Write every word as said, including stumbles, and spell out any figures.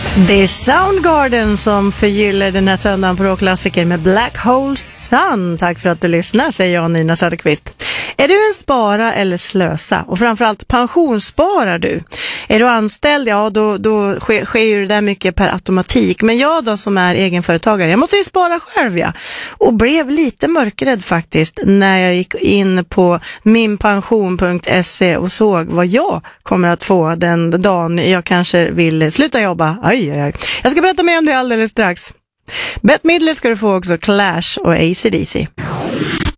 Det är Soundgarden som förgyller den här söndagen på Rockklassiker med Black Hole Sun. Tack för att du lyssnar, säger jag, Nina Söderqvist. Är du en spara eller slösa? Och framförallt, pensionssparar du? Är du anställd? Ja, då, då sker, sker ju det där mycket per automatik. Men jag då som är egenföretagare, jag måste ju spara själv, ja. Och blev lite mörkrädd faktiskt när jag gick in på minpension punkt se och såg vad jag kommer att få den dagen jag kanske vill sluta jobba. Aj, aj, aj. Jag ska berätta mer om det alldeles strax. Bette Midler ska du få också, Clash och A C D C.